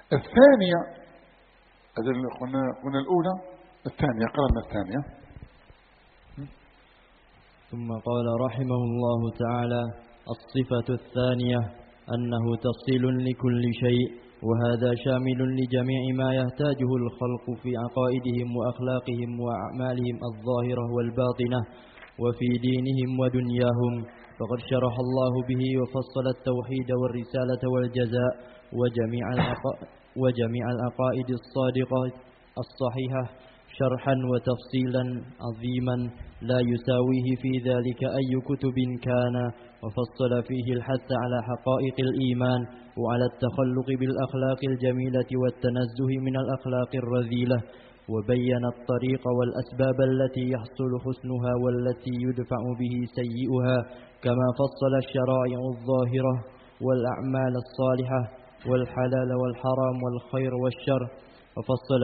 الثانية هذا اللي قلنا الأولى، الثانية قرأنا الثانية. ثم قال رحمه الله تعالى: الصفة الثانية أنه تفصيل لكل شيء، وهذا شامل لجميع ما يحتاجه الخلق في عقائدهم وأخلاقهم وأعمالهم الظاهرة والباطنة، وفي دينهم ودنياهم. فقد شرح الله به وفصل التوحيد والرسالة والجزاء وجميع العقائد الصادقة الصحيحة شرحا وتفصيلا عظيما لا يساويه في ذلك أي كتب كان، وفصل فيه الحث على حقائق الإيمان وعلى التخلق بالأخلاق الجميلة والتنزه من الأخلاق الرذيلة، وبين الطريق والأسباب التي يحصل حسنها والتي يدفع به سيئها، كما فصل الشرائع الظاهرة والأعمال الصالحة والحلال والحرام والخير والشر، وفصل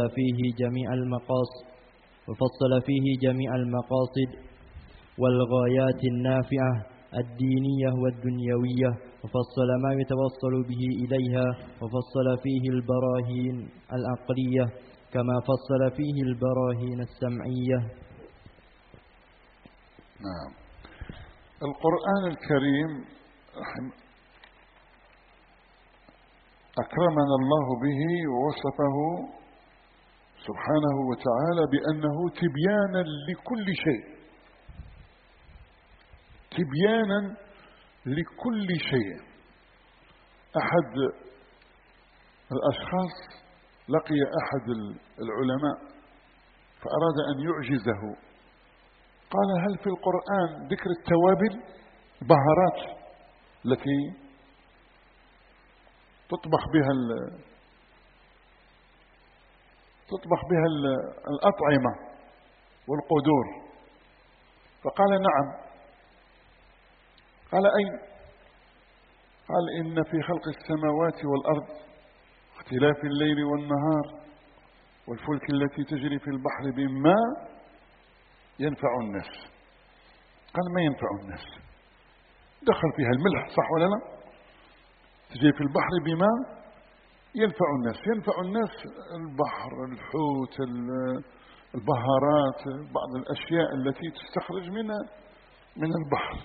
فيه جميع المقاصد والغايات النافعة الدينية والدنيوية، وفصل ما يتوصل به إليها، وفصل فيه البراهين العقلية كما فصل فيه البراهين السمعية. نعم. القرآن الكريم أكرمنا الله به ووصفه سبحانه وتعالى بأنه تبيانا لكل شيء، تبيانا لكل شيء. أحد الأشخاص لقي أحد العلماء فأراد أن يعجزه، قال: هل في القرآن ذكر التوابل، بهارات التي تطبخ بها الأطعمة والقدور؟ فقال: نعم. قال: أين؟ قال: إن في خلق السماوات والأرض اختلاف الليل والنهار والفلك التي تجري في البحر بما ينفع الناس. قال: ما ينفع الناس؟ دخل فيها الملح، صح ولا لا؟ تجري في البحر بما ينفع الناس. ينفع الناس البحر، الحوت، البهارات، بعض الأشياء التي تستخرج من البحر.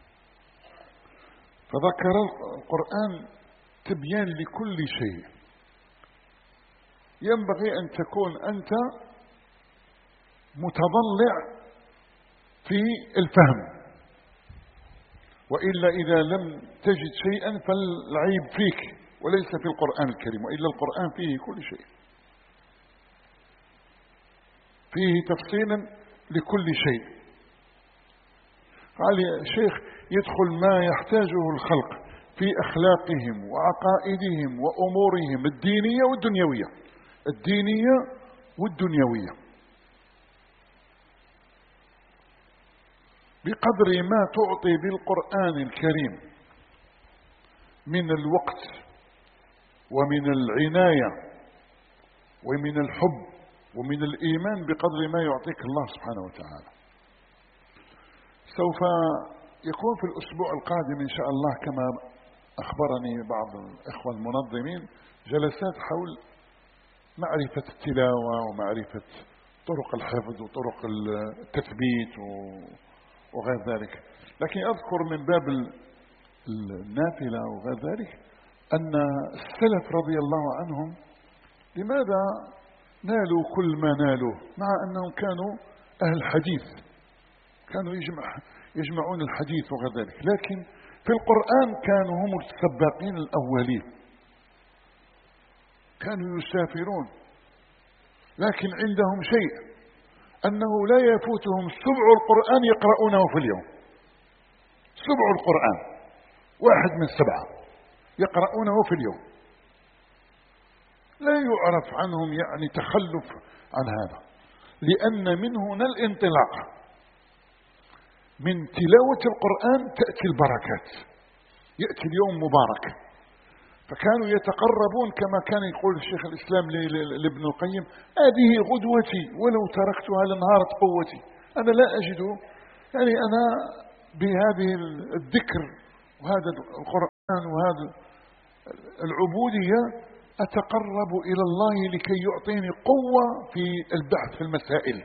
فذكر القرآن تبيان لكل شيء. ينبغي أن تكون أنت متضلع في الفهم، وإلا إذا لم تجد شيئا فالعيب فيك وليس في القرآن الكريم، وإلا القرآن فيه كل شيء، فيه تفصيلا لكل شيء. قال يا شيخ: يدخل ما يحتاجه الخلق في أخلاقهم وعقائدهم وأمورهم الدينية والدنيوية، الدينية والدنيوية، بقدر ما تعطي بالقرآن الكريم من الوقت ومن العناية ومن الحب ومن الإيمان، بقدر ما يعطيك الله سبحانه وتعالى. سوف يكون في الأسبوع القادم إن شاء الله، كما أخبرني بعض الإخوة المنظمين، جلسات حول معرفة التلاوة ومعرفة طرق الحفظ وطرق التثبيت وغير ذلك. لكن أذكر من باب النافلة وغير ذلك أن السلف رضي الله عنهم لماذا نالوا كل ما نالوا، مع أنهم كانوا أهل حديث، كانوا يجمعون الحديث وغير ذلك، لكن في القرآن كانوا هم السباقين الأولين، كانوا يسافرون، لكن عندهم شيء أنه لا يفوتهم سبع القرآن يقرؤونه في اليوم. سبع القرآن، واحد من 7 يقرؤونه في اليوم، لا يعرف عنهم يعني تخلف عن هذا، لأن من هنا الانطلاق. من تلاوة القرآن تأتي البركات، يأتي اليوم مبارك. فكانوا يتقربون كما كان يقول الشيخ الإسلام لابن القيم: هذه غدوتي ولو تركتها لانهارت قوتي. أنا لا أجد، يعني أنا بهذه الذكر وهذا القرآن وهذا العبودية أتقرب إلى الله لكي يعطيني قوة في البحث في المسائل.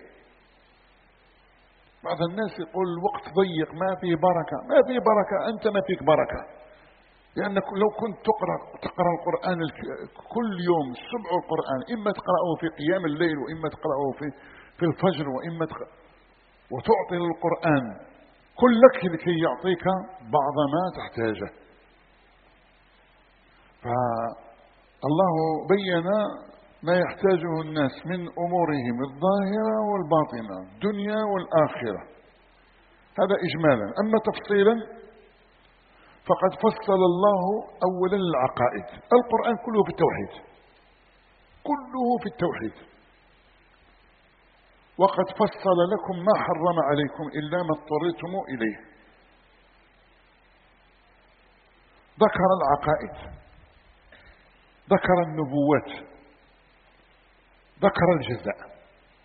بعض الناس يقول الوقت ضيق، ما فيه بركة. ما فيه بركة، أنت ما فيك بركة، لأنك لو كنت تقرأ القرآن كل يوم سبع القرآن، إما تقرأه في قيام الليل، وإما تقرأه في الفجر، وإما وتعطي للقرآن كلك لكي يعطيك بعض ما تحتاجه. فالله بين ما يحتاجه الناس من أمورهم الظاهرة والباطنة، الدنيا والآخرة، هذا إجمالا. أما تفصيلا فقد فصل الله أولا العقائد. القرآن كله في التوحيد، كله في التوحيد. وقد فصل لكم ما حرم عليكم إلا ما اضطررتم إليه. ذكر العقائد، ذكر النبوات، ذكر الجزاء.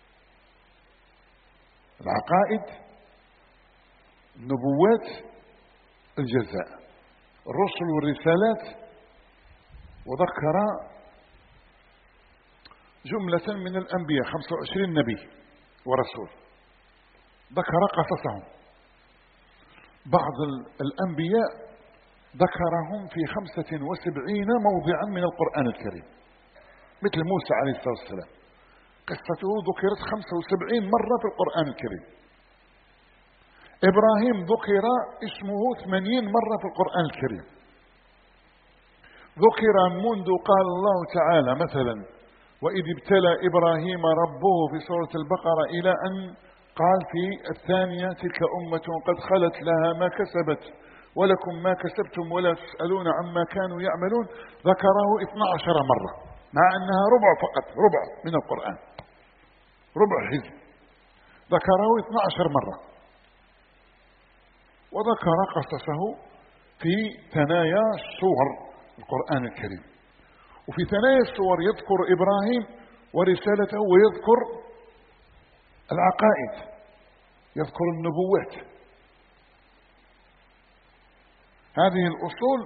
العقائد، النبوات، الجزاء، الرسل والرسالات. وذكر جملة من الأنبياء، 25 نبي ورسول، ذكر قصصهم. بعض الأنبياء ذكرهم في 75 موضعا من القرآن الكريم، مثل موسى عليه الصلاة والسلام، قصته ذكرت 75 مرة في القرآن الكريم. إبراهيم ذكر اسمه 80 مرة في القرآن الكريم. ذكر منذ قال الله تعالى مثلا وإذ ابتلى إبراهيم ربه في سورة البقرة إلى أن قال في الثانية تلك أمة قد خلت لها ما كسبت ولكم ما كسبتم ولا تسألون عما كانوا يعملون. ذكره 12 مرة، مع أنها ربع فقط، ربع من القرآن، ربع حزب، ذكره 12 مرة. وذكر قصصه في ثنايا سور القرآن الكريم. وفي ثنايا السور يذكر إبراهيم ورسالته، ويذكر العقائد، يذكر النبوات. هذه الأصول: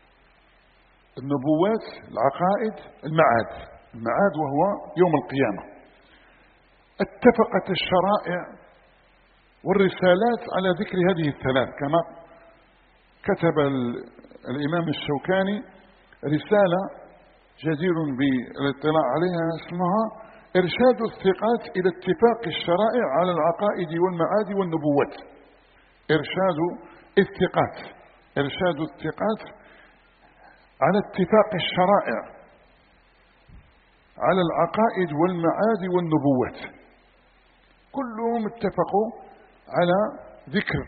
النبوات، العقائد، المعاد. المعاد وهو يوم القيامة. اتفقت الشرائع والرسالات على ذكر هذه الثلاث، كما كتب الإمام الشوكاني رسالة جدير بالاطلاع عليها اسمها إرشاد الثقات إلى اتفاق الشرائع على العقائد والمعاد والنبوات. إرشاد الثقات، إرشاد الثقات على اتفاق الشرائع على العقائد والمعاد والنبوات. كلهم اتفقوا على ذكر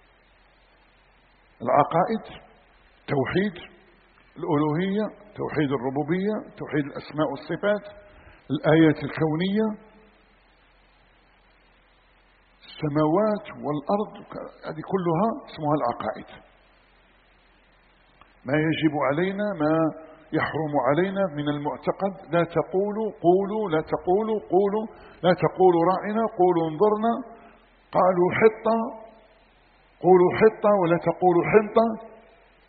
العقائد، توحيد الألوهية، توحيد الربوبية، توحيد الأسماء والصفات، الآيات الكونية، السماوات والأرض، هذه كلها اسمها العقائد. ما يجب علينا، ما يحرم علينا من المعتقد. لا تقولوا قولوا، لا تقولوا قولوا، لا تقولوا راعنا قولوا انظرنا، قالوا حطة قولوا حطة ولا تقولوا حنطة.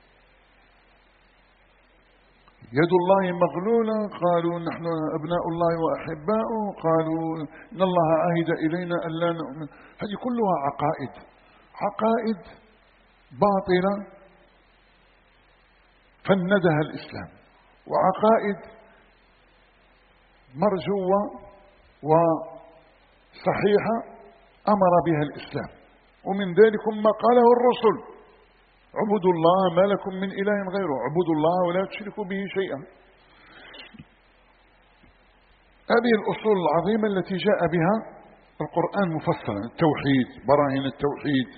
يد الله مغلولة، قالوا نحن أبناء الله وأحباؤه، قالوا إن الله عهد إلينا أن لا نؤمن. هذه كلها عقائد، عقائد باطلة فندها الإسلام، وعقائد مرجوة وصحيحة أمر بها الإسلام. ومن ذلك ما قاله الرسل: اعبدوا الله ما لكم من إله غيره، اعبدوا الله ولا تشركوا به شيئا. هذه الأصول العظيمة التي جاء بها القرآن مفصلا: التوحيد، براهين التوحيد،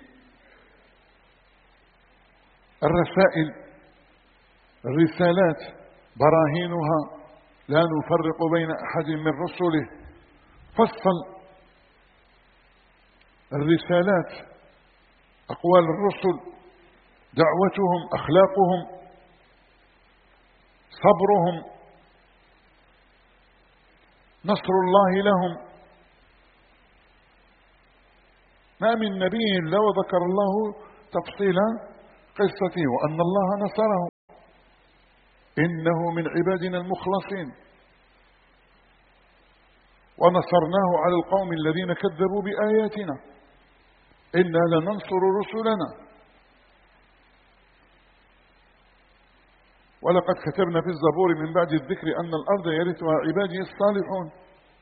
الرسائل، الرسالات براهينها لا نفرق بين أحد من رسله. فصل الرسالات، أقوال الرسل، دعوتهم، أخلاقهم، صبرهم، نصر الله لهم. ما من نبي إلا وذكر الله تفصيل قصته وأن الله نصره. إنه من عبادنا المخلصين ونصرناه على القوم الذين كذبوا بآياتنا إنا لننصر رسلنا ولقد كتبنا في الزبور من بعد الذكر أن الأرض يرثها عبادي الصالحون.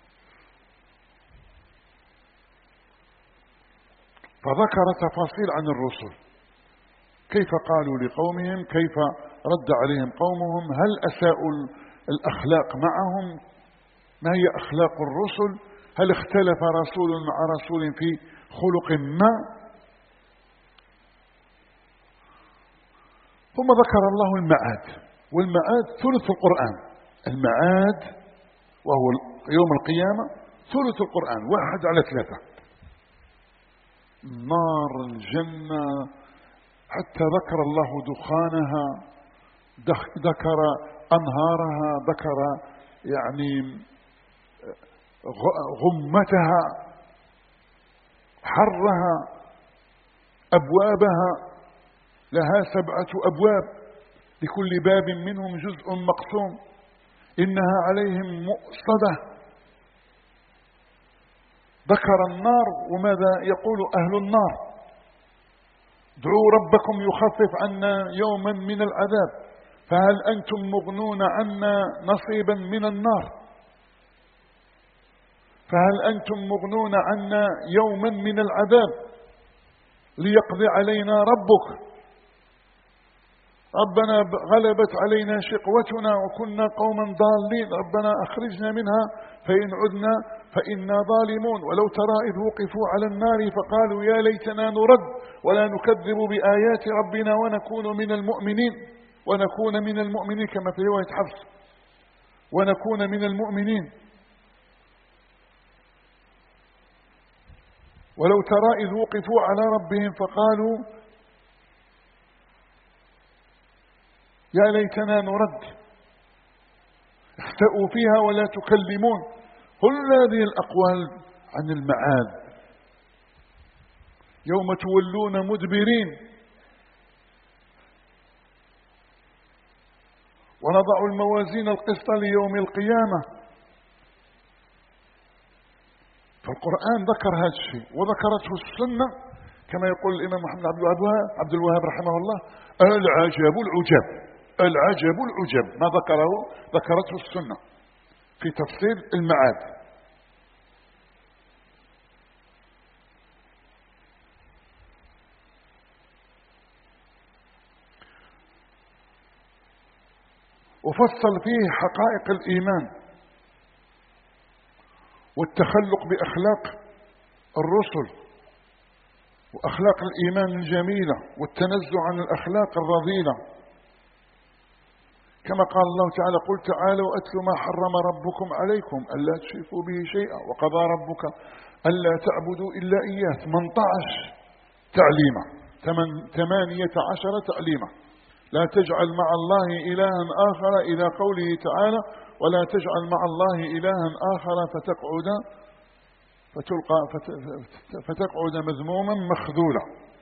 فذكر تفاصيل عن الرسل، كيف قالوا لقومهم، كيف رد عليهم قومهم، هل أساءوا الأخلاق معهم، ما هي أخلاق الرسل، هل اختلف رسول مع رسول في خلق ما. ثم ذكر الله المعاد، والمعاد ثلث القرآن، المعاد وهو يوم القيامة ثلث القرآن 1/3، النار الجنة، حتى ذكر الله دخانها، ذكر أنهارها، ذكر يعني غمتها، حرها، أبوابها، لها 7 أبواب لكل باب منهم جزء مقسوم، إنها عليهم مؤصدة. ذكر النار وماذا يقول أهل النار: ادعوا ربكم يخفف عنا يوما من العذاب فهل أنتم مغنون عنا نصيبا من النار، فهل أنتم مغنون عنا يوما من العذاب ليقضي علينا ربك، ربنا غلبت علينا شقوتنا وكنا قوما ضالين، ربنا أخرجنا منها فإن عدنا فإنا ظالمون. ولو ترى إذ وقفوا على النار فقالوا يا ليتنا نرد ولا نكذب بآيات ربنا ونكون من المؤمنين، ونكون من المؤمنين كما في رواية حفص، ونكون من المؤمنين. ولو ترى إذ وقفوا على ربهم فقالوا يا ليتنا نرد، اخسأوا فيها ولا تكلمون. كل هذه الأقوال عن المعاد. يوم تولون مدبرين ونضع الموازين القسط ليوم القيامة. فالقرآن ذكر هذا الشيء وذكرته السنة كما يقول الإمام محمد عبد الوهاب رحمه الله: العجب العجب، العجب العجب، ما ذكرته السنة في تفصيل المعاد. وفصل فيه حقائق الإيمان والتخلق بأخلاق الرسل وأخلاق الإيمان الجميلة والتنزه عن الأخلاق الرذيلة، كما قال الله تعالى: قل تعالوا أتلوا ما حرم ربكم عليكم ألا تشركوا به شيئا وقضى ربك ألا تعبدوا إلا إياه. 18 تعليمة، 18 تعليمة. لا تجعل مع الله إلها آخر إلى قوله تعالى: ولا تجعل مع الله إلها آخر فتقعد مذموما مخذولا.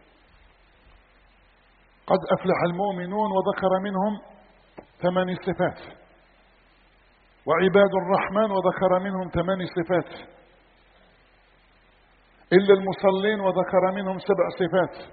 قد أفلح المؤمنون وذكر منهم 8 صفات، وعباد الرحمن وذكر منهم 8 صفات، إلا المصلين وذكر منهم 7 صفات.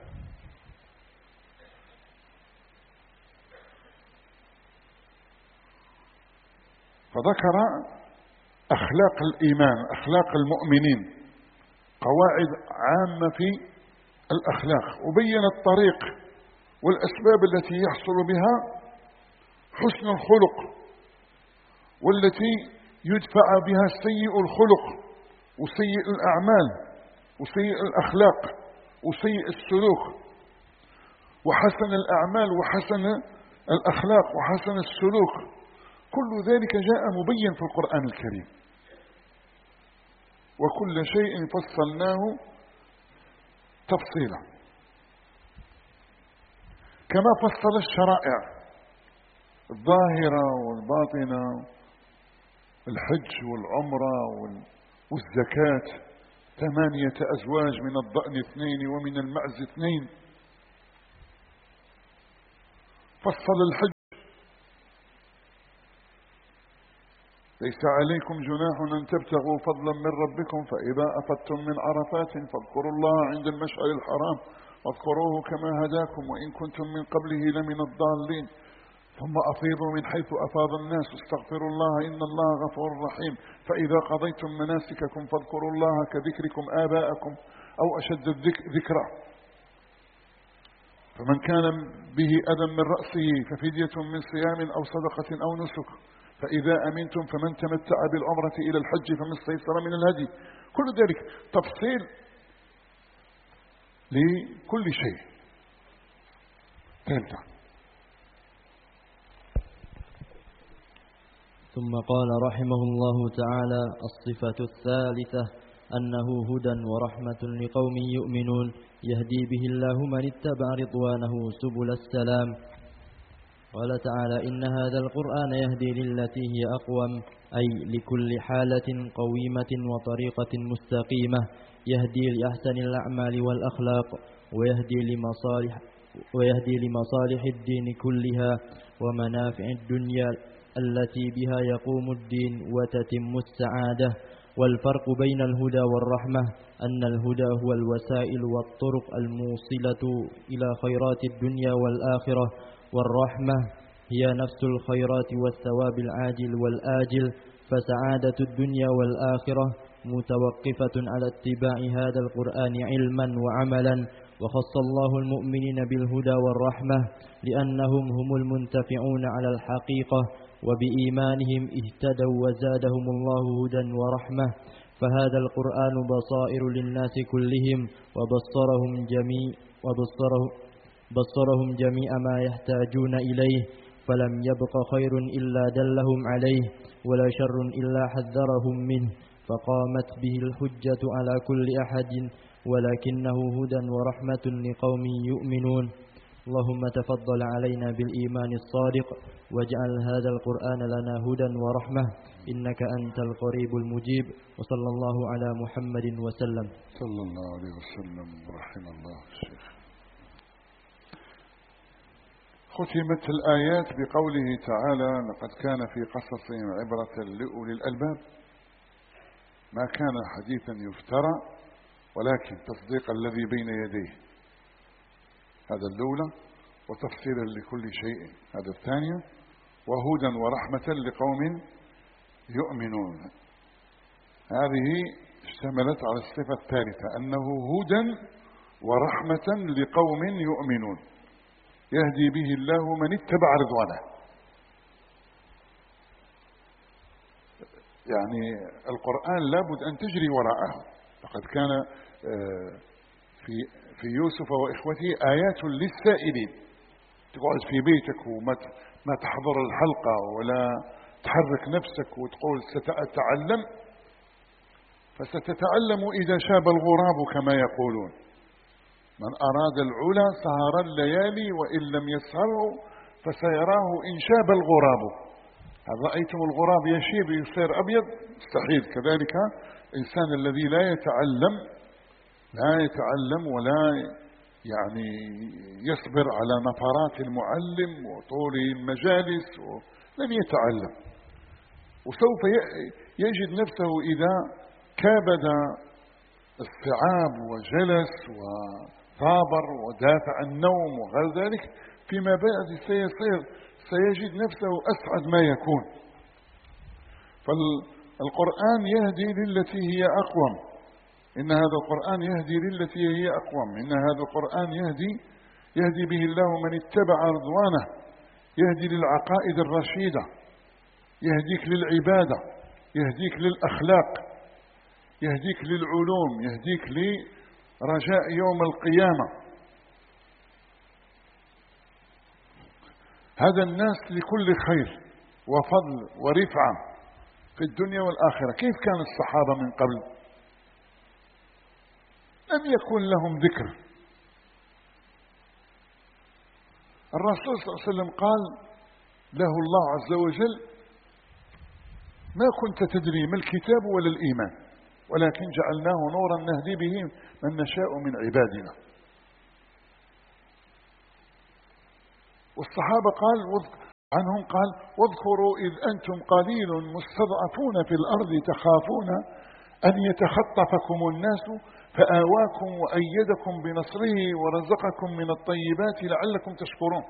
فذكر أخلاق الإيمان، أخلاق المؤمنين، قواعد عامة في الأخلاق، وبين الطريق والأسباب التي يحصل بها حسن الخلق والتي يدفع بها سيء الخلق وسيء الأعمال وسيء الأخلاق وسيء السلوك، وحسن الأعمال وحسن الأخلاق وحسن السلوك. كل ذلك جاء مبين في القرآن الكريم، وكل شيء فصلناه تفصيلا، كما فصل الشرائع الظاهرة والباطنة، الحج والعمرة والزكاة، 8 أزواج من الضأن 2 ومن المعز 2. فصل الحج ليس عليكم جناح أن تبتغوا فضلا من ربكم فإذا أفضتم من عرفات فاذكروا الله عند المشعر الحرام واذكروه كما هداكم وإن كنتم من قبله لمن الضالين ثم أفيضوا من حيث أفاض الناس واستغفروا الله إن الله غفور رحيم فإذا قضيتم مناسككم فاذكروا الله كذكركم آباءكم أو أشد ذكرا فمن كان به أذى من رأسه ففدية من صيام أو صدقة أو نسك فإذا أمنتم فمن تمتع بالعمرة إلى الحج فما استيسر من الهدي. كل ذلك تفصيل لكل شيء. ثم قال رحمه الله تعالى: الصفة الثالثة أنه هدى ورحمة لقوم يؤمنون يهدي به الله من اتبع رضوانه سبل السلام. قال تعالى: إن هذا القرآن يهدي للتي هي أقوم، أي لكل حالة قويمة وطريقة مستقيمة، يهدي لأحسن الأعمال والأخلاق، ويهدي لمصالح الدين كلها ومنافع الدنيا التي بها يقوم الدين وتتم السعادة. والفرق بين الهدى والرحمة أن الهدى هو الوسائل والطرق الموصلة إلى خيرات الدنيا والآخرة، والرحمة هي نفس الخيرات والثواب العاجل والآجل، فسعادة الدنيا والآخرة متوقفة على اتباع هذا القرآن علما وعملا. وخص الله المؤمنين بالهدى والرحمة لأنهم هم المنتفعون على الحقيقة، وبإيمانهم اهتدوا وزادهم الله هدى ورحمة. فهذا القرآن بصائر للناس كلهم وبصرهم جميع ما يحتاجون إليه، فلم يبق خير إلا دلهم عليه ولا شر إلا حذرهم منه، فقامت به الحجة على كل أحد، ولكنه هدى ورحمة لقوم يؤمنون. اللهم تفضل علينا بالإيمان الصادق واجعل هذا القرآن لنا هدى ورحمة إنك أنت القريب المجيب. وصلى الله على محمد وسلم. صلى الله عليه وسلم. رحم الله الشيخ. ختمت الآيات بقوله تعالى: لقد كان في قصصهم عبرة لأولي الألباب. ما كان حديثا يفترى ولكن تصديق الذي بين يديه، هذا الأولى، وتفسيرا لكل شيء، هذا الثانية، وهدى ورحمة لقوم يؤمنون. هذه اشتملت على الصفة الثالثة أنه هدى ورحمة لقوم يؤمنون يهدي به الله من اتبع رضوانه. يعني القرآن لابد أن تجري وراءه. لقد كان في يوسف وإخوته آيات للسائلين. تقعد في بيتك وما تحضر الحلقة ولا تحرك نفسك وتقول سأتعلم، فستتعلم إذا شاب الغراب كما يقولون. من أراد العلا سهر الليالي وإن لم يسهره فسيراه إن شاب الغراب. هل رأيتم الغراب يشيب يصير أبيض؟ مستحيل. كذلك الإنسان الذي لا يتعلم ولا يعني يصبر على نفرات المعلم وطول المجالس لن يتعلم، وسوف يجد نفسه إذا كابد الصعاب وجلس وثابر ودافع النوم وغير ذلك، فيما بعد سيجد نفسه أسعد ما يكون. فالقرآن يهدي للتي هي أقوم. إن هذا القرآن يهدي للتي هي أقوم. إن هذا القرآن يهدي به الله من اتبع رضوانه، يهدي للعقائد الرشيدة، يهديك للعبادة، يهديك للأخلاق، يهديك للعلوم، يهديك لرجاء يوم القيامة. هذا الناس لكل خير وفضل ورفعة في الدنيا والآخرة. كيف كان الصحابة من قبل؟ لم يكن لهم ذكر. الرسول صلى الله عليه وسلم قال له الله عز وجل: ما كنت تدري ما الكتاب ولا الإيمان ولكن جعلناه نورا نهدي به من نشاء من عبادنا. والصحابة قال عنهم قال واذكروا إذ أنتم قليل مستضعفون في الأرض تخافون أن يتخطفكم الناس فآواكم وأيدكم بنصره ورزقكم من الطيبات لعلكم تشكرون.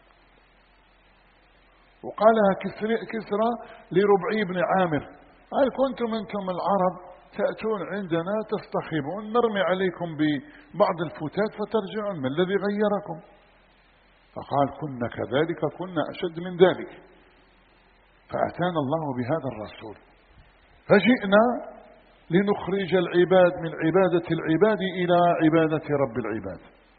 وقالها كسرى لربعي بن عامر قال كنتم أنتم العرب تأتون عندنا تصطخبون نرمي عليكم ببعض الفتات فترجعون، ما الذي غيركم؟ فقال كنا كذلك كنا أشد من ذلك، فأتانا الله بهذا الرسول فجئنا لنخرج العباد من عبادة العباد إلى عبادة رب العباد،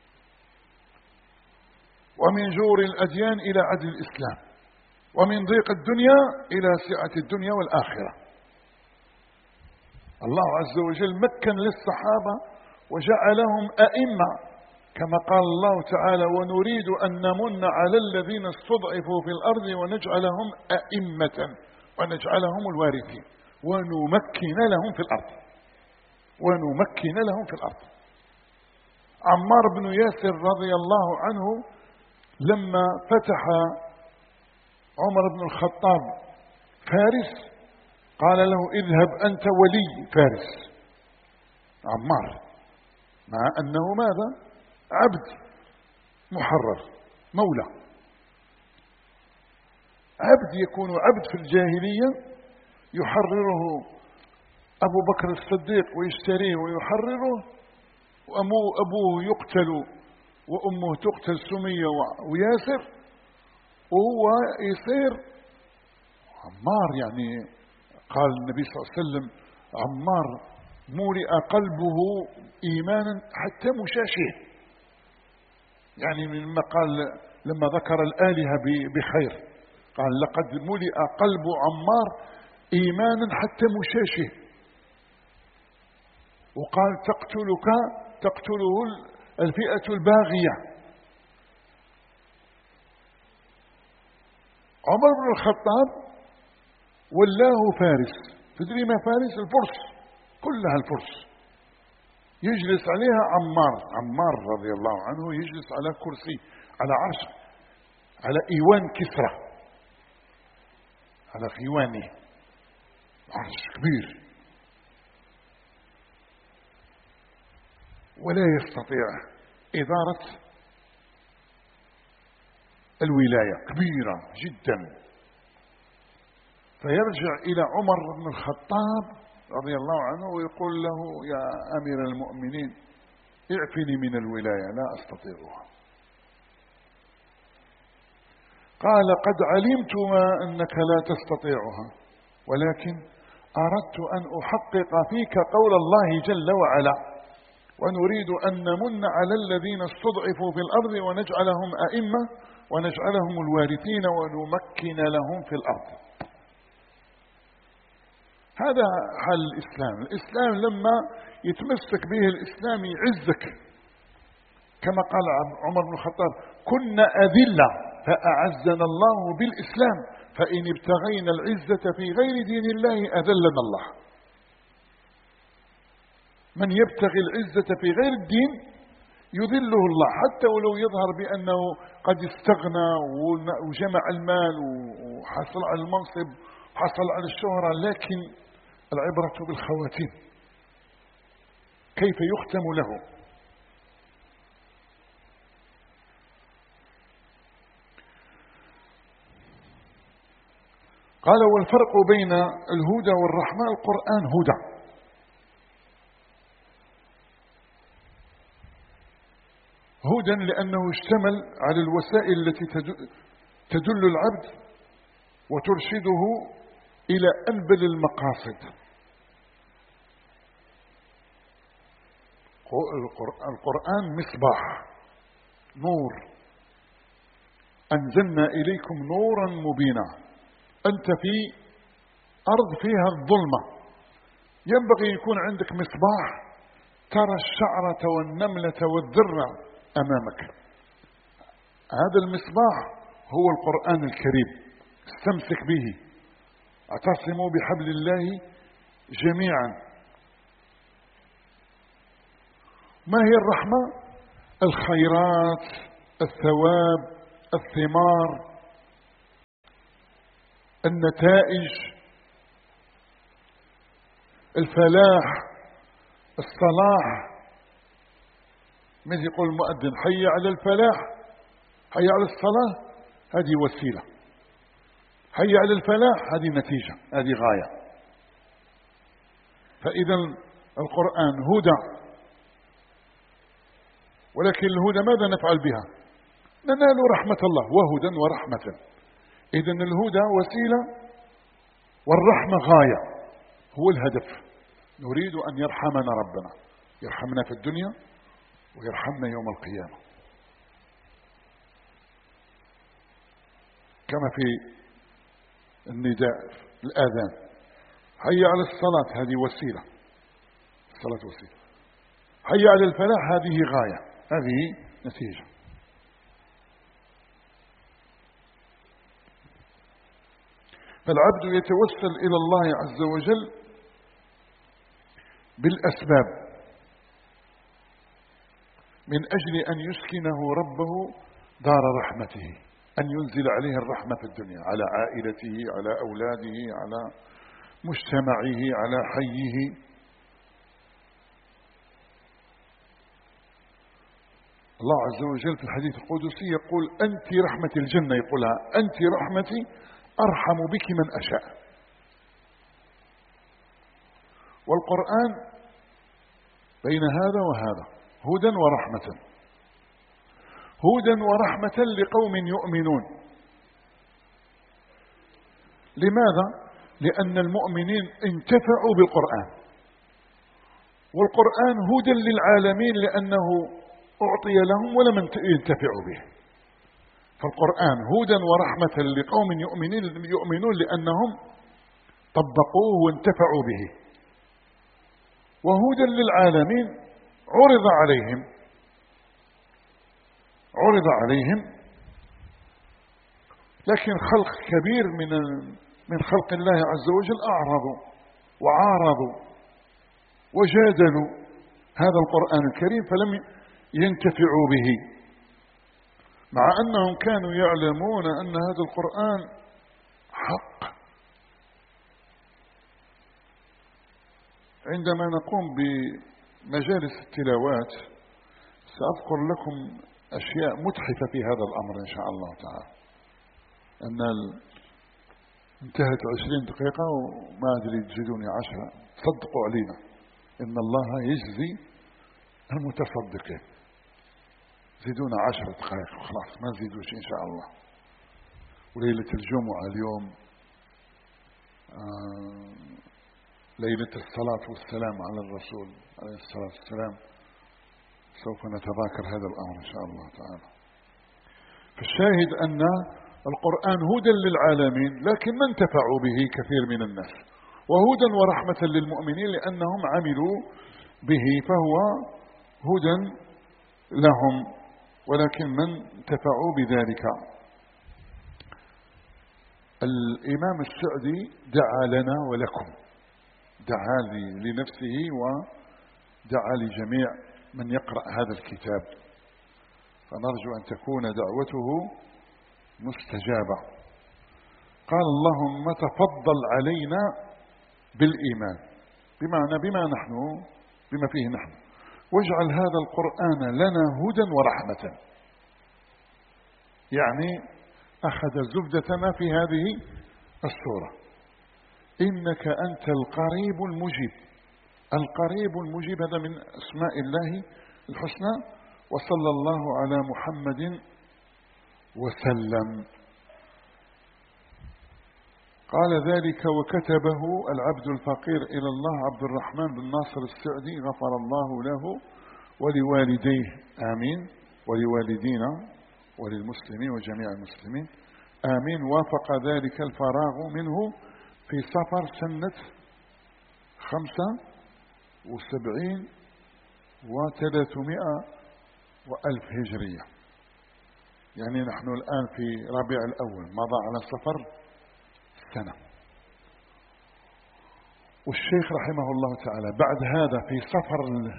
ومن جور الأديان إلى عدل الإسلام، ومن ضيق الدنيا إلى سعة الدنيا والآخرة. الله عز وجل مكن للصحابة وجعلهم أئمة كما قال الله تعالى ونريد أن نمن على الذين استضعفوا في الأرض ونجعلهم أئمة ونجعلهم الوارثين ونمكن لهم في الأرض ونمكن لهم في الأرض. عمار بن ياسر رضي الله عنه لما فتح عمر بن الخطاب فارس قال له اذهب أنت ولي فارس. عمار مع أنه ماذا؟ عبد محرر مولى، عبد يكون عبد في الجاهلية يحرره أبو بكر الصديق ويشتريه ويحرره، وأبوه يقتل وأمه تقتل سمية وياسر، وهو يصير عمار. يعني قال النبي صلى الله عليه وسلم عمار مولئ قلبه إيمانا حتى مشاشه، يعني مما قال لما ذكر الآلهة بخير قال لقد ملئ قلب عمار إيمانا حتى مشاشه. وقال تقتله الفئة الباغية. عمر بن الخطاب ولاه فارس، تدري ما فارس؟ الفرس كلها الفرس، يجلس عليها عمار رضي الله عنه يجلس على كرسي على عرش على إيوان كسرى على خيوانه، عرش كبير ولا يستطيع إدارة الولاية كبيرة جدا. فيرجع إلى عمر بن الخطاب رضي الله عنه ويقول له يا أمير المؤمنين اعفني من الولاية لا أستطيعها. قال قد علمت ما أنك لا تستطيعها، ولكن أردت أن أحقق فيك قول الله جل وعلا ونريد أن نمن على الذين استضعفوا في الأرض ونجعلهم أئمة ونجعلهم الوارثين ونمكن لهم في الأرض. هذا حال الإسلام. الإسلام لما يتمسك به الإسلام يعزك، كما قال عمر بن الخطاب كنا أذلة فأعزنا الله بالإسلام فإن ابتغينا العزة في غير دين الله أذلنا الله. من يبتغي العزة في غير الدين يذله الله، حتى ولو يظهر بأنه قد استغنى وجمع المال وحصل على المنصب وحصل على الشهرة، لكن العبرة بالخواتيم كيف يختم له. قال والفرق بين الهدى والرحمة القرآن هدى، هدى لأنه اشتمل على الوسائل التي تدل العبد وترشده إلى أنبل المقاصد. القرآن مصباح نور، أنزلنا إليكم نورا مبينا. أنت في أرض فيها الظلمة، ينبغي يكون عندك مصباح ترى الشعرة والنملة والذرة أمامك. هذا المصباح هو القرآن الكريم، استمسك به، اعتصموا بحبل الله جميعا. ما هي الرحمة؟ الخيرات، الثواب، الثمار، النتائج، الفلاح، الصلاح. مثل يقول المؤذن حي على الفلاح، حي على الصلاة، هذه وسيلة. حي على الفلاح هذه نتيجة، هذه غاية. فإذا القرآن هدى، ولكن الهدى ماذا نفعل بها؟ ننال رحمة الله، وهدى ورحمة. إذا الهدى وسيلة والرحمة غاية، هو الهدف. نريد أن يرحمنا ربنا، يرحمنا في الدنيا ويرحمنا يوم القيامة. كما في النداء الآذان، حي على الصلاة هذه وسيلة، الصلاة وسيلة. حي على الفلاح هذه غاية، هذه نتيجة. فالعبد يتوسل إلى الله عز وجل بالأسباب من أجل أن يسكنه ربه دار رحمته، أن ينزل عليه الرحمة في الدنيا، على عائلته، على أولاده، على مجتمعه، على حيه. الله عز وجل في الحديث القدسي يقول أنت رحمة الجنة، يقولها أنت رحمتي أرحم بك من أشاء. والقرآن بين هذا وهذا هدى ورحمة، هدى ورحمة لقوم يؤمنون. لماذا؟ لأن المؤمنين انتفعوا بالقرآن، والقرآن هدى للعالمين لأنه أعطي لهم ولم ينتفعوا به. فالقرآن هدى ورحمة لقوم يؤمنون لأنهم طبقوه وانتفعوا به، وهدى للعالمين عرض عليهم. لكن خلق كبير من خلق الله عز وجل أعرضوا وعارضوا وجادلوا هذا القرآن الكريم فلم ينتفعوا به، مع أنهم كانوا يعلمون أن هذا القرآن حق. عندما نقوم بمجالس التلاوات سأذكر لكم أشياء متحفة في هذا الأمر إن شاء الله تعالى. أن انتهت 20 دقيقة وما أدري تزيدوني 10، صدقوا علينا إن الله يجزي المتصدقين. زيدونا 10 دقائق وخلاص، ما نزيدوش إن شاء الله. وليلة الجمعة اليوم ليلة الصلاة والسلام على الرسول عليه الصلاة والسلام، سوف نتذاكر هذا الأمر إن شاء الله تعالى. فالشاهد أن القرآن هدى للعالمين لكن ما انتفعوا به كثير من الناس، وهدى ورحمة للمؤمنين لأنهم عملوا به فهو هدى لهم، ولكن من انتفعوا بذلك. الإمام السعدي دعا لنا ولكم، دعا لنفسه ودعا لجميع من يقرأ هذا الكتاب، فنرجو أن تكون دعوته مستجابة. قال اللهم تفضل علينا بالإيمان، بما فيه نحن، واجعل هذا القرآن لنا هدى ورحمة. يعني أخذ زبدتنا في هذه السورة. إنك أنت القريب المجيب. القريب المجيب هذا من أسماء الله الحسنى. وصلى الله على محمد وسلم. قال ذلك وكتبه العبد الفقير إلى الله عبد الرحمن بن ناصر السعدي غفر الله له ولوالديه آمين، ولوالدينا وللمسلمين وجميع المسلمين آمين. وافق ذلك الفراغ منه في صفر سنة 75 و300 وألف هجرية، يعني نحن الآن في ربيع الأول، مضى على صفر سنة. والشيخ رحمه الله تعالى بعد هذا في صفر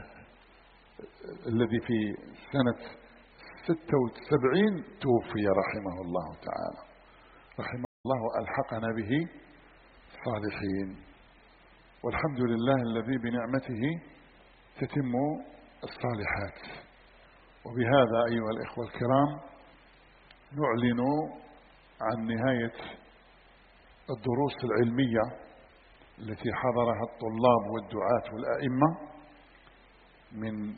الذي في سنة 76 توفي رحمه الله تعالى. الله ألحقنا به صالحين. والحمد لله الذي بنعمته تتم الصالحات. وبهذا أيها الإخوة الكرام نعلن عن نهاية الدروس العلمية التي حضرها الطلاب والدعاة والأئمة من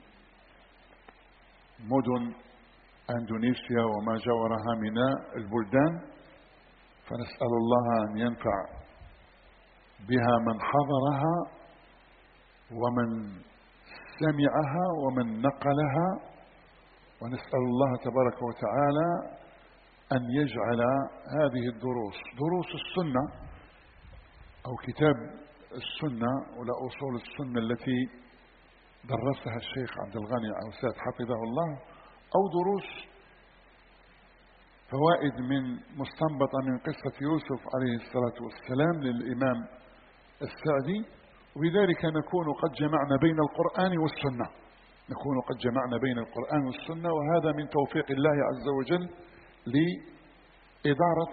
مدن أندونيسيا وما جاورها من البلدان، فنسأل الله أن ينفع بها من حضرها ومن سمعها ومن نقلها، ونسأل الله تبارك وتعالى أن يجعل هذه الدروس دروس السنة أو كتاب السنة ولا أصول السنة التي درسها الشيخ عبد الغني عوسات حفظه الله، أو دروس فوائد من مستنبطة من قصة يوسف عليه الصلاة والسلام للإمام السعدي، وبذلك نكون قد جمعنا بين القرآن والسنة، نكون قد جمعنا بين القرآن والسنة. وهذا من توفيق الله عز وجل لإدارة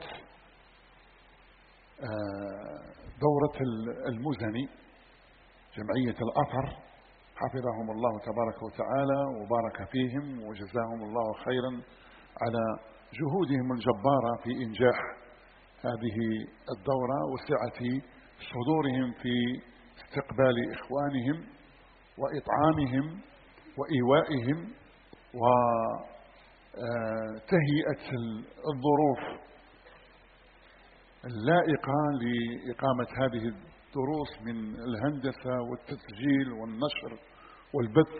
دورة المزني جمعية الأثر حفظهم الله تبارك وتعالى وبارك فيهم وجزاهم الله خيرا على جهودهم الجبارة في إنجاح هذه الدورة وسعة صدورهم في استقبال إخوانهم وإطعامهم وإيوائهم وتهيئة الظروف اللائقة لإقامة هذه الدروس من الهندسة والتسجيل والنشر والبث.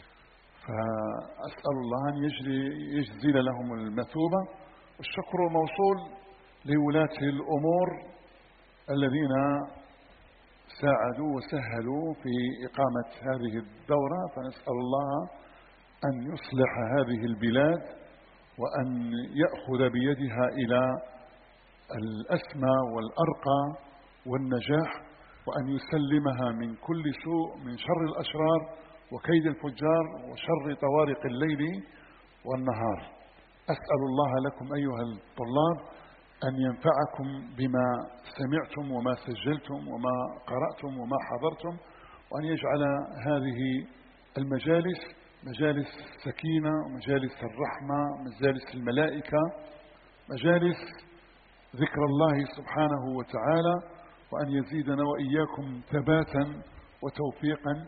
فأسأل الله أن يجزل لهم المثوبة، والشكر موصول لولاة الأمور الذين ساعدوا وسهلوا في إقامة هذه الدورة، فنسأل الله أن يصلح هذه البلاد وأن يأخذ بيدها إلى الأسمى والأرقى والنجاح، وأن يسلمها من كل سوء من شر الأشرار وكيد الفجار وشر طوارق الليل والنهار. أسأل الله لكم أيها الطلاب أن ينفعكم بما سمعتم وما سجلتم وما قرأتم وما حضرتم، وأن يجعل هذه المجالس مجالس السكينة ومجالس الرحمة، مجالس الملائكة، مجالس ذكر الله سبحانه وتعالى، وأن يزيدنا وإياكم ثباتا وتوفيقا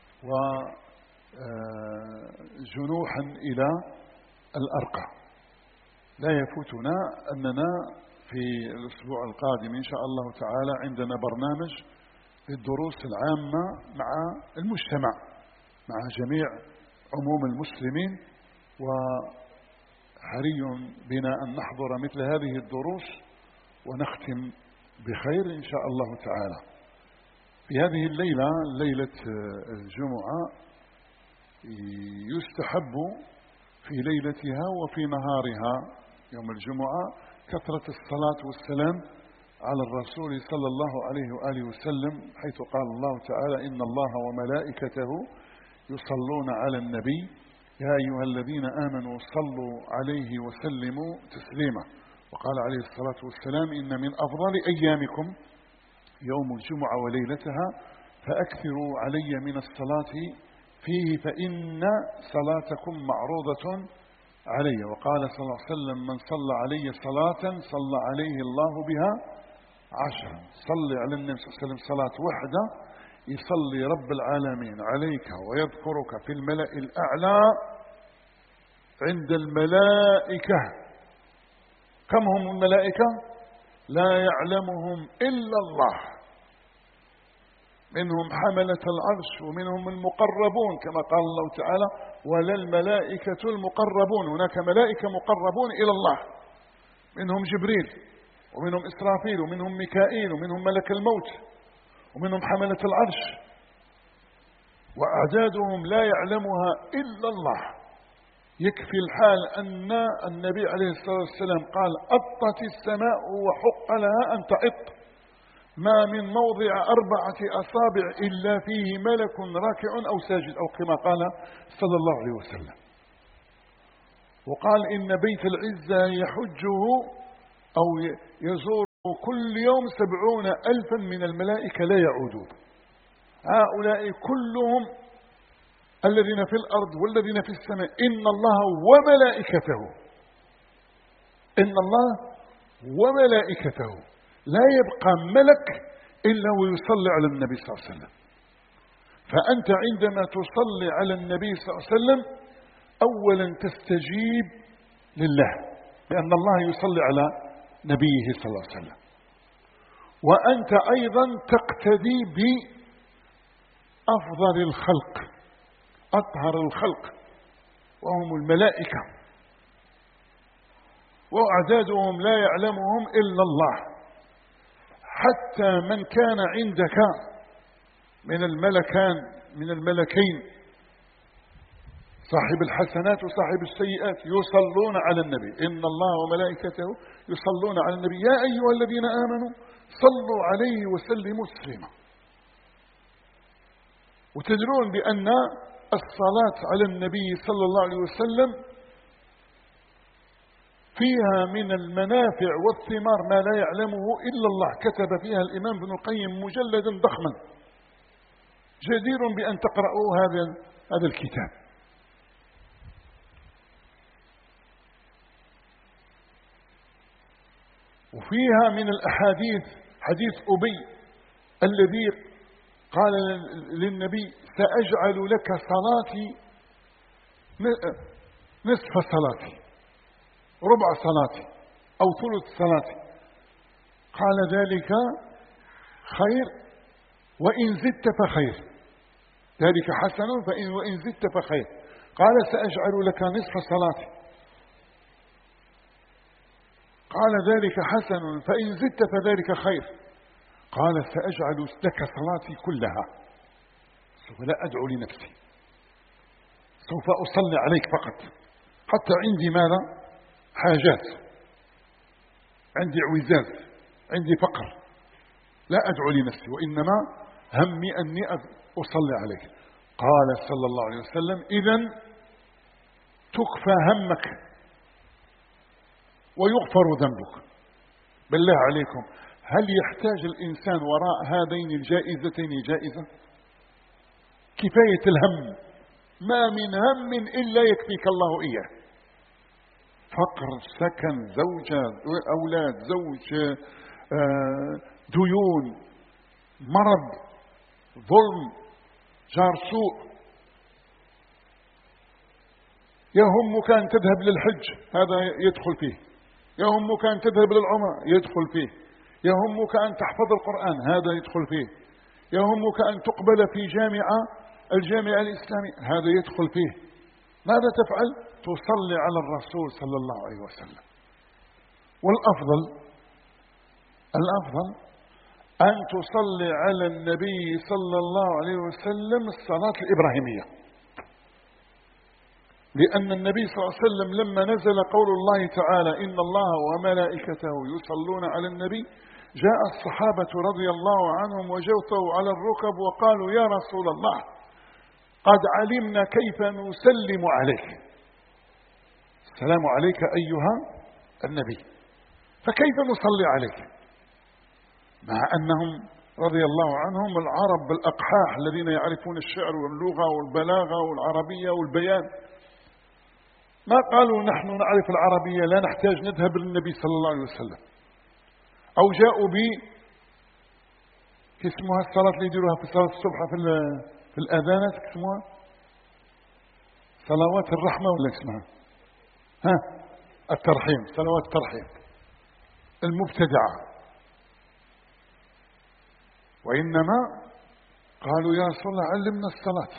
وجنوحا إلى الأرقى. لا يفوتنا أننا في الأسبوع القادم إن شاء الله تعالى عندنا برنامج للدروس العامة مع المجتمع، مع جميع عموم المسلمين، وحري بنا أن نحضر مثل هذه الدروس ونختم بخير إن شاء الله تعالى. في هذه الليلة، ليلة الجمعة، يستحب في ليلتها وفي نهارها يوم الجمعة كثرة الصلاة والسلام على الرسول صلى الله عليه وآله وسلم، حيث قال الله تعالى: إن الله وملائكته يصلون على النبي يا أيها الذين آمنوا صلوا عليه وسلموا تسليما. وقال عليه الصلاة والسلام: إن من أفضل أيامكم يوم الجمعة وليلتها فأكثروا علي من الصلاة فيه فإن صلاتكم معروضة علي. وقال صلى الله عليه وسلم: من صلى علي صلاة صلى عليه الله بها 10. صلي على النبي صلى الله عليه وسلم صلاة وحدة يصلي رب العالمين عليك ويذكرك في الملأ الأعلى عند الملائكة. كم هم الملائكة؟ لا يعلمهم إلا الله، منهم حملة العرش ومنهم المقربون كما قال الله تعالى: ولا الملائكة المقربون. هناك ملائكة مقربون إلى الله، منهم جبريل ومنهم إسرافيل ومنهم ميكائيل ومنهم ملك الموت ومنهم حملة العرش، وأعدادهم لا يعلمها إلا الله. يكفي الحال أن النبي عليه الصلاة والسلام قال: أطت السماء وحق لها أن تعط، ما من موضع 4 أصابع إلا فيه ملك راكع أو ساجد، أو كما قال صلى الله عليه وسلم. وقال: إن بيت العزة يحجه أو يزور كل يوم 70,000 من الملائكة لا يعودون. هؤلاء كلهم الذين في الأرض والذين في السماء إن الله وملائكته لا يبقى ملك إلا ويصلي على النبي صلى الله عليه وسلم. فأنت عندما تصلي على النبي صلى الله عليه وسلم أولا تستجيب لله، لأن الله يصلي على نبيه صلى الله عليه وسلم، وأنت أيضا تقتدي بأفضل الخلق أطهر الخلق وهم الملائكة، وأعدادهم لا يعلمهم إلا الله. حتى من كان عندك من الملكين صاحب الحسنات وصاحب السيئات يصلون على النبي. إن الله وملائكته يصلون على النبي يا أيها الذين آمنوا صلوا عليه وسلموا تسليما. وتدرون بأن الصلاة على النبي صلى الله عليه وسلم فيها من المنافع والثمار ما لا يعلمه إلا الله. كتب فيها الإمام ابن القيم مجلدا ضخما جدير بأن تقرأوا هذا الكتاب. وفيها من الأحاديث حديث أبي الذي قال للنبي سأجعل لك صلاتي نصف صلاتي، ربع صلاتي أو ثلث صلاتي. قال ذلك خير وإن زدت فخير، ذلك حسن وإن زدت فخير. قال سأجعل لك نصف صلاتي، قال ذلك حسن فإن زدت فذلك خير. قال سأجعل لك صلاتي كلها، سوف لا أدعو لنفسي، سوف أصلي عليك فقط، حتى عندي ماذا حاجات، عندي عوزات، عندي فقر، لا أدعو لنفسي وإنما همي أني أصلي عليك. قال صلى الله عليه وسلم إذن تكفى همك ويغفر ذنبك. بالله عليكم هل يحتاج الإنسان وراء هذين الجائزتين جائزة؟ كفاية الهم، ما من هم إلا يكفيك الله إياه. فقر، سكن، زوجة، أولاد، زوج، ديون، مرض، ظلم، جار سوء. يهمك أن تذهب للحج، هذا يدخل فيه. يهمك أن تذهب للعمرة، يدخل فيه. يهمك أن تحفظ القرآن، هذا يدخل فيه. يهمك أن تقبل في الجامعة الإسلامية، هذا يدخل فيه. ماذا تفعل؟ تصلي على الرسول صلى الله عليه وسلم. والأفضل أن تصلي على النبي صلى الله عليه وسلم الصلاة الإبراهيمية، لأن النبي صلى الله عليه وسلم لما نزل قول الله تعالى إن الله وملائكته يصلون على النبي، جاء الصحابة رضي الله عنهم وجوثوا على الركب وقالوا يا رسول الله قد علمنا كيف نسلم عليك، السلام عليك أيها النبي، فكيف نصلي عليك؟ مع أنهم رضي الله عنهم العرب بالأقحاح الذين يعرفون الشعر واللغة والبلاغة والعربية والبيان، ما قالوا نحن نعرف العربية لا نحتاج نذهب للنبي صلى الله عليه وسلم. أو جاءوا كاسمها الصلاة اللي يديروها في صلاة الصبح في الأذانات، كاسمها صلوات الرحمة ولا اسمها الترحيم، صلوات الترحيم المبتدعة. وإنما قالوا يا رسول الله علمنا الصلاة،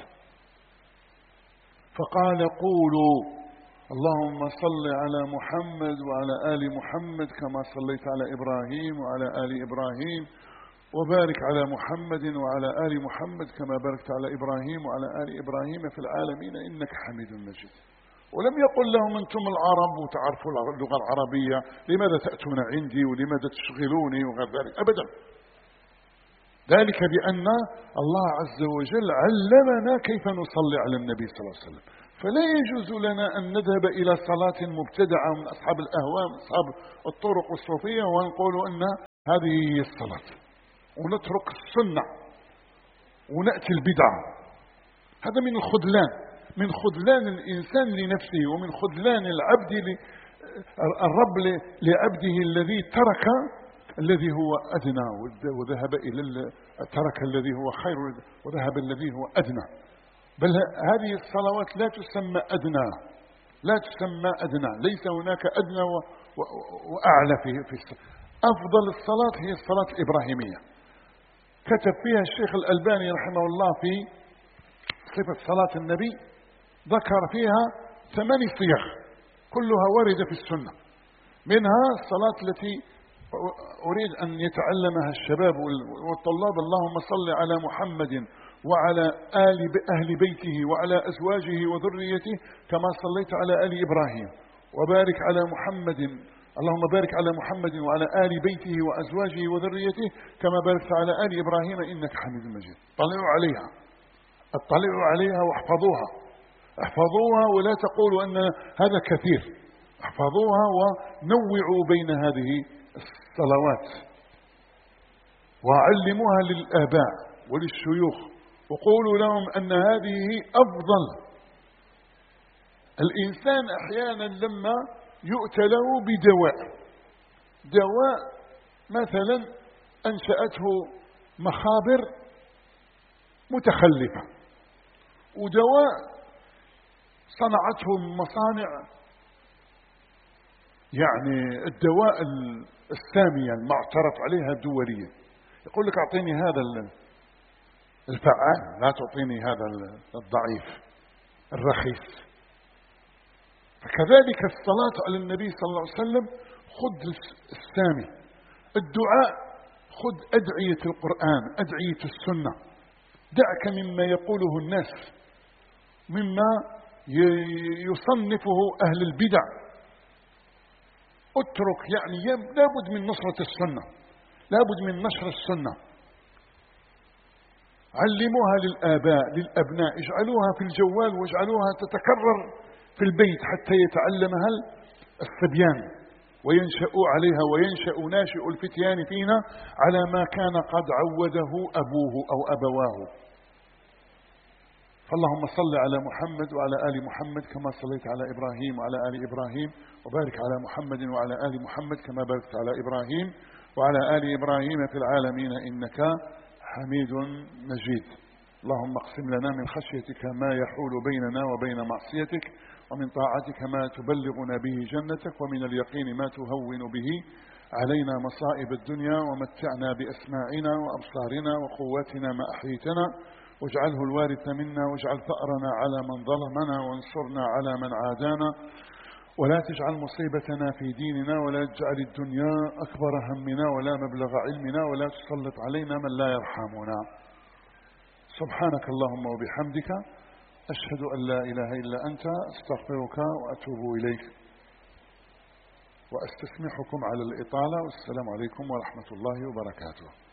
فقال قولوا اللهم صل على محمد وعلى آل محمد كما صليت على إبراهيم وعلى آل إبراهيم، وبارك على محمد وعلى آل محمد كما باركت على إبراهيم وعلى آل إبراهيم في العالمين إنك حميد مجيد. ولم يقل لهم أنتم العرب وتعرفوا اللغة العربية لماذا تأتون عندي ولماذا تشغلوني وغير ذلك، أبدا. ذلك بأن الله عز وجل علمنا كيف نصلي على النبي صلى الله عليه وسلم، فلا يجوز لنا أن نذهب إلى صلاة مبتدعة من أصحاب الأهواء من أصحاب الطرق الصوفية ونقول أن هذه هي الصلاة. ونترك السنة ونأتي البدعة. هذا من الخذلان، من خذلان الإنسان لنفسه، ومن خذلان الرب لعبده الذي ترك الذي هو أدنى وذهب إلى ترك الذي هو خير وذهب الذي هو أدنى. بل هذه الصلوات لا تسمى أدنى، لا تسمى أدنى، ليس هناك أدنى وأعلى في أفضل الصلاة هي الصلاة الإبراهيمية. كتب فيها الشيخ الألباني رحمه الله في صفة صلاة النبي، ذكر فيها 8 صيغ كلها وردة في السنة. منها الصلاة التي أريد أن يتعلمها الشباب والطلاب: اللهم صل على محمد وعلى أهل بيته وعلى أزواجه وذريته كما صليت على آل إبراهيم، وبارك على محمد، اللهم بارك على محمد وعلى آل بيته وأزواجه وذريته كما باركت على آل إبراهيم إنك حميد مجيد. اطلعوا عليها واحفظوها، احفظوها ولا تقولوا أن هذا كثير، احفظوها ونوعوا بين هذه الصلوات، وعلموها للآباء وللشيوخ، وقولوا لهم أن هذه أفضل. الإنسان أحيانا لما يؤتى له دواء مثلا أنشأته مخابر متخلفة، ودواء صنعته مصانع، يعني الدواء السامية المعترف عليها دوليا، يقول لك أعطيني هذا الفعال، لا تعطيني هذا الضعيف الرخيص. فكذلك الصلاة على النبي صلى الله عليه وسلم: خذ السامي. الدعاء: خذ أدعية القرآن، أدعية السنة، دعك مما يقوله الناس، مما يصنفه أهل البدع. اترك، يعني لابد من نصرة السنة، لابد من نشر السنة. علموها للآباء للأبناء، اجعلوها في الجوال واجعلوها تتكرر في البيت حتى يتعلمها الصبيان وينشأوا عليها، وينشأ ناشئ الفتيان فينا على ما كان قد عوده أبوه أو أبواه. فاللهم صل على محمد وعلى آل محمد كما صليت على إبراهيم وعلى آل إبراهيم، وبارك على محمد وعلى آل محمد كما باركت على إبراهيم وعلى آل إبراهيم في العالمين إنك حميد مجيد. اللهم اقسم لنا من خشيتك ما يحول بيننا وبين معصيتك، ومن طاعتك ما تبلغنا به جنتك، ومن اليقين ما تهون به علينا مصائب الدنيا، ومتعنا بأسماعنا وأبصارنا وقواتنا ما أحييتنا، واجعله الوارث منا، واجعل ثأرنا على من ظلمنا، وانصرنا على من عادانا، ولا تجعل مصيبتنا في ديننا، ولا تجعل الدنيا أكبر همنا ولا مبلغ علمنا، ولا تسلط علينا من لا يرحمنا. سبحانك اللهم وبحمدك، أشهد أن لا إله إلا أنت، أستغفرك وأتوب إليك، وأستسمحكم على الإطالة، والسلام عليكم ورحمة الله وبركاته.